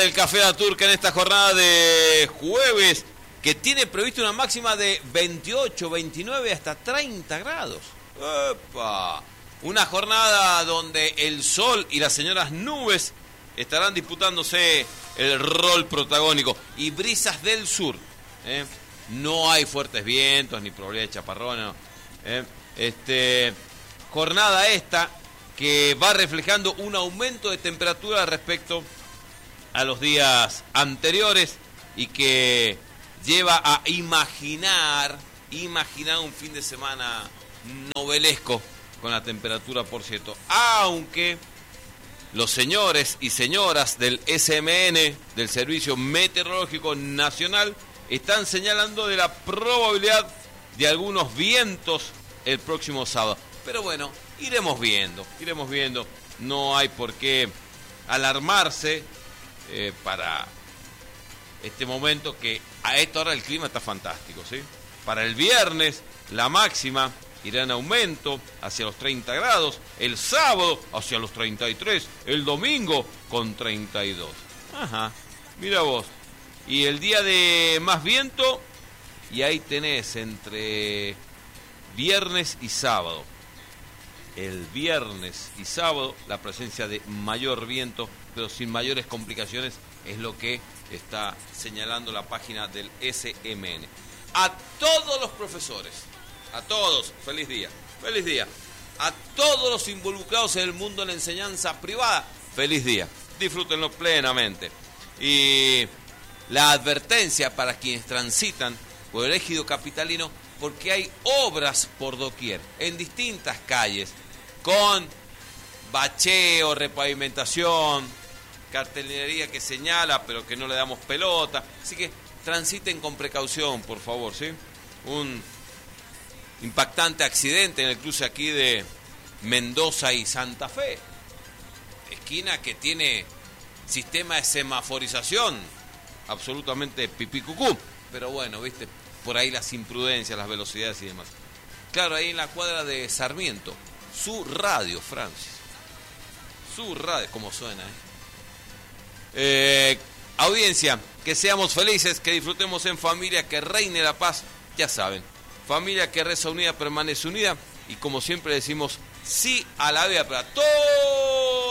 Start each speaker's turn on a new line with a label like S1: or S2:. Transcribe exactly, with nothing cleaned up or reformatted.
S1: el Café La Turca en esta jornada de jueves, que tiene previsto una máxima de veintiocho, veintinueve hasta treinta grados. ¡Epa! Una jornada donde el sol y las señoras nubes estarán disputándose el rol protagónico. Y brisas del sur. ¿eh? No hay fuertes vientos ni probabilidad de chaparrones. No. ¿eh? Este, jornada esta que va reflejando un aumento de temperatura respecto a los días anteriores y que lleva a imaginar, imaginar un fin de semana novelesco con la temperatura, por cierto. Aunque los señores y señoras del S M N, del Servicio Meteorológico Nacional, están señalando de la probabilidad de algunos vientos el próximo sábado. Pero bueno, iremos viendo, iremos viendo. No hay por qué alarmarse eh, para este momento, que a esta hora el clima está fantástico, ¿sí? Para el viernes la máxima irá en aumento hacia los treinta grados, el sábado hacia los treinta y tres, el domingo con treinta y dos. Ajá, mira vos. Y el día de más viento, y ahí tenés entre viernes y sábado. El viernes y sábado la presencia de mayor viento, pero sin mayores complicaciones, es lo que está señalando la página del S M N. A todos los profesores, a todos, feliz día, feliz día. A todos los involucrados en el mundo de la enseñanza privada, feliz día. Disfrútenlo plenamente. Y la advertencia para quienes transitan por el ejido capitalino, porque hay obras por doquier, en distintas calles, con bacheo, repavimentación, cartelería que señala, pero que no le damos pelota. Así que transiten con precaución, por favor, ¿sí? Un impactante accidente en el cruce aquí de Mendoza y Santa Fe. Esquina que tiene sistema de semaforización absolutamente pipí cucú. Pero bueno, viste, por ahí las imprudencias, las velocidades y demás. Claro, ahí en la cuadra de Sarmiento, su radio, Francis. Su radio, como suena, ¿eh? Eh, audiencia, que seamos felices, que disfrutemos en familia, que reine la paz. Ya saben, familia que reza unida permanece unida. Y como siempre decimos, sí a la vida para todos.